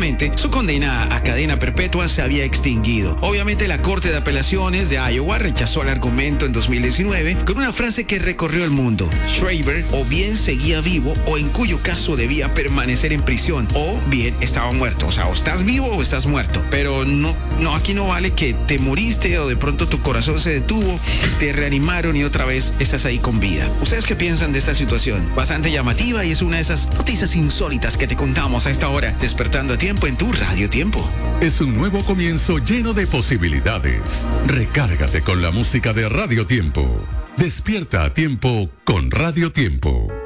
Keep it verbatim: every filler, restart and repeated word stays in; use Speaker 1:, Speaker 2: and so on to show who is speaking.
Speaker 1: supuestamente su condena a cadena perpetua se había extinguido. Obviamente la Corte de Apelaciones de Iowa rechazó el argumento en dos mil diecinueve con una frase que recorrió el mundo. Shriver o bien seguía vivo o en cuyo caso debía permanecer en prisión o bien estaba muerto. O sea, o estás vivo o estás muerto. Pero no, no, aquí no vale que te moriste o de pronto tu corazón se detuvo, te reanimaron y otra vez estás ahí con vida. ¿Ustedes qué piensan de esta situación? Bastante llamativa y es una de esas noticias insólitas que te contamos a esta hora, despertando a tiempo en tu Radio Tiempo.
Speaker 2: Es un nuevo comienzo lleno de posibilidades. Recárgate con la música de Radio Tiempo. Despierta a tiempo con Radio Tiempo.